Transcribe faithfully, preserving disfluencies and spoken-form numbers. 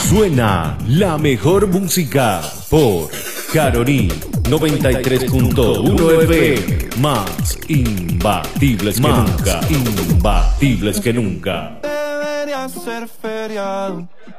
Suena la mejor música por Caroní noventa y tres punto uno F M. Más imbatibles que nunca. Imbatibles que nunca. Debería ser feriado.